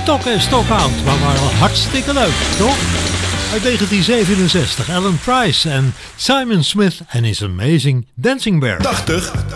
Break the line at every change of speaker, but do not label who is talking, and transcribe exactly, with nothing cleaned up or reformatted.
Stock en Stock Out, maar wel hartstikke leuk, toch? Uit negentien zevenenzestig, Alan Price en Simon Smith en His Amazing Dancing Bear.
tachtig